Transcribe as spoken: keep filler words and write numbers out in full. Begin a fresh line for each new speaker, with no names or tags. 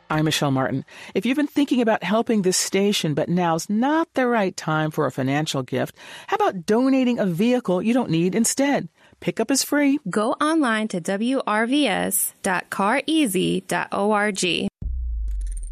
I'm Michelle Martin. If you've been thinking about helping this station, but now's not the right time for a financial gift, how about donating a vehicle you don't need instead? Pickup is free.
Go online to w r v s dot car easy dot org.